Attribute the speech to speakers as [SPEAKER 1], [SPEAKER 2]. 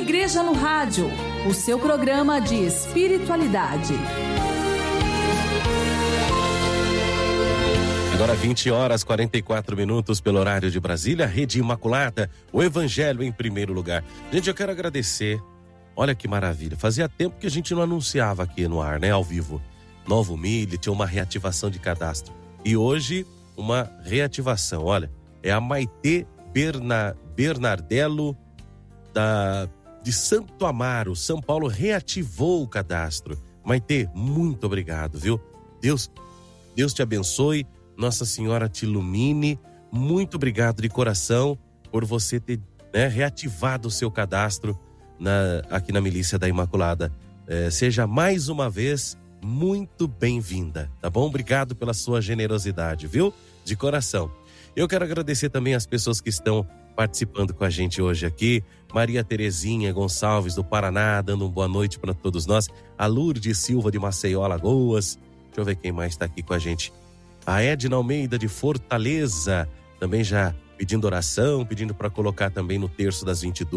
[SPEAKER 1] Igreja no Rádio, o seu programa de espiritualidade.
[SPEAKER 2] Agora 20h44 pelo horário de Brasília, Rede Imaculada, o Evangelho em primeiro lugar. Gente, eu quero agradecer, olha que maravilha, fazia tempo que a gente não anunciava aqui no ar, né, ao vivo. Novo Milho, tinha uma reativação de cadastro. E hoje, uma reativação, olha, é a Maitê Bernardello de Santo Amaro, São Paulo, reativou o cadastro. Maitê, muito obrigado, viu? Deus te abençoe, Nossa Senhora te ilumine. Muito obrigado de coração por você ter, né, reativado o seu cadastro aqui na Milícia da Imaculada. Seja mais uma vez muito bem-vinda, tá bom? Obrigado pela sua generosidade, viu? De coração. Eu quero agradecer também as pessoas que estão participando com a gente hoje aqui. Maria Terezinha Gonçalves do Paraná, dando uma boa noite para todos nós. A Lourdes Silva de Maceió, Alagoas. Deixa eu ver quem mais está aqui com a gente. A Edna Almeida de Fortaleza, também já pedindo oração, pedindo para colocar também no terço das 22.